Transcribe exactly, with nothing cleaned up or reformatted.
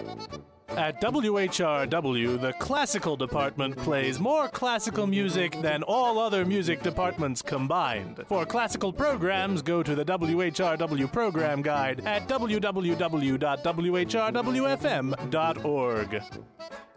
At W H R W, the classical department plays more classical music than all other music departments combined. For classical programs, go to the W H R W program guide at w w w dot w h r w f m dot org.